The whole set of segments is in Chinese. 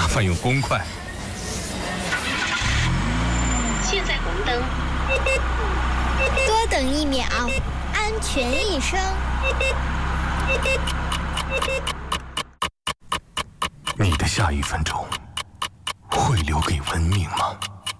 麻烦用公筷。 现在红灯， 多等1秒，安全一生。 你的下1分钟会留给文明吗？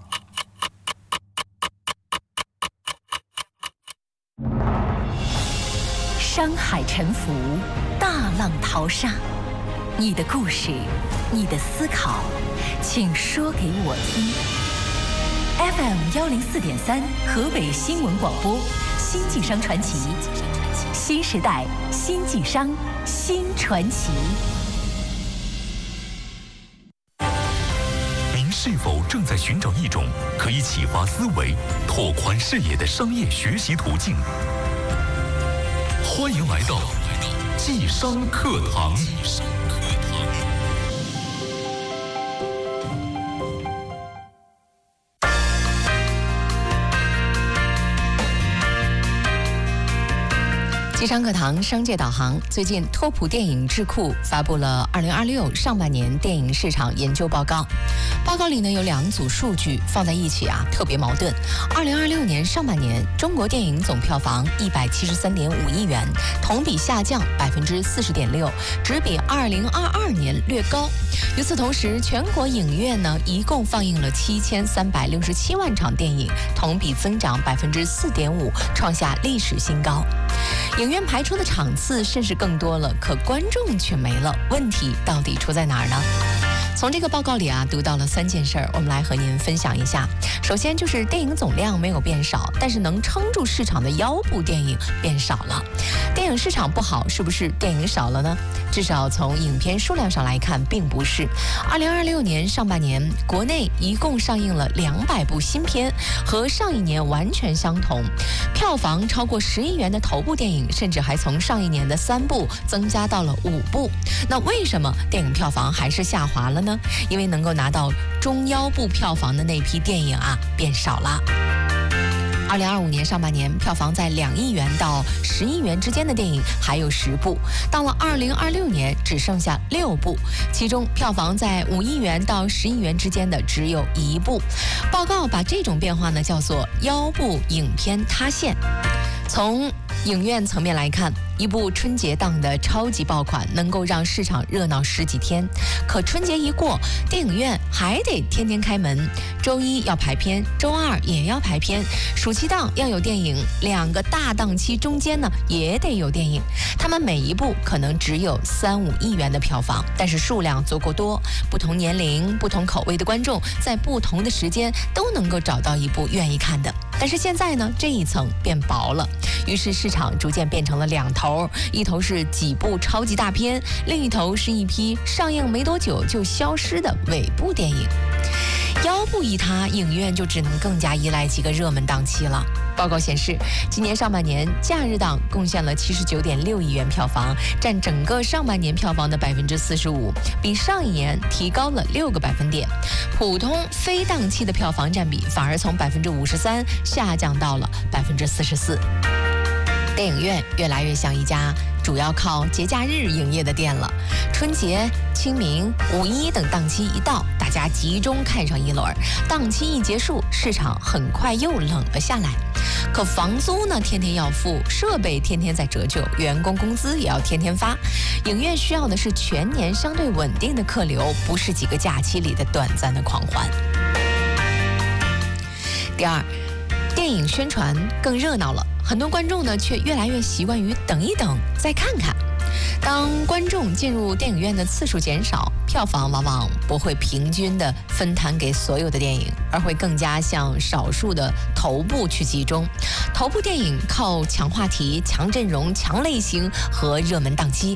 山海沉浮，大浪淘沙，你的故事，你的思考，请说给我听。FM 104.3，河北新闻广播，新晋商传奇，新时代新晋商新传奇。 您是否正在寻找一种可以启发思维、拓宽视野的商业学习途径？欢迎来到纪商课堂。 纪商课堂商界导航。最近，拓普电影智库发布了2026上半年电影市场研究报告。报告里呢有2组数据放在一起特别矛盾。2026年上半年，中国电影总票房173.5亿元，同比下降40.6%，只比2022年略高。与此同时，全国影院呢一共放映了7367万场电影，同比增长4.5%，创下历史新高。影院排出的场次甚至更多了，可观众却没了。问题到底出在哪儿呢？从这个报告里读到了3件事儿，我们来和您分享一下。首先就是电影总量没有变少，但是能撑住市场的腰部电影变少了。电影市场不好，是不是电影少了呢？至少从影片数量上来看，并不是。2026年上半年，国内一共上映了200部新片，和上一年完全相同。票房超过10亿元的头部电影，甚至还从上一年的3部增加到了5部。那为什么电影票房还是下滑了呢？因为能够拿到中腰部票房的那批电影变少了。2025年上半年，票房在2亿元到10亿元之间的电影还有10部，到了2026年只剩下6部，其中票房在5亿元到10亿元之间的只有1部。报告把这种变化呢叫做腰部影片塌陷。从影院层面来看，一部春节档的超级爆款能够让市场热闹10几天，可春节一过，电影院还得天天开门，周一要排片，周二也要排片，暑期档要有电影，2个大档期中间呢也得有电影。他们每一部可能只有3-5亿元的票房，但是数量足够多，不同年龄、不同口味的观众在不同的时间都能够找到一部愿意看的。但是现在呢，这一层变薄了，于是市场逐渐变成了2头，一头是几部超级大片，另一头是一批上映没多久就消失的尾部电影。腰部一塌，影院就只能更加依赖几个热门档期了。报告显示，今年上半年假日档贡献了79.6亿元票房，占整个上半年票房的45%，比上一年提高了6个百分点。普通非档期的票房占比反而从53%下降到了44%。电影院越来越像一家主要靠节假日营业的店了。春节、清明、5·1等档期一到，大家集中看上一轮，档期一结束，市场很快又冷了下来。可房租呢，天天要付，设备天天在折旧，员工工资也要天天发。影院需要的是全年相对稳定的客流，不是几个假期里的短暂的狂欢。第二，电影宣传更热闹了，很多观众呢却越来越习惯于等一等再看看。当观众进入电影院的次数减少，票房往往不会平均的分摊给所有的电影，而会更加向少数的头部去集中。头部电影靠强话题、强阵容、强类型和热门档期，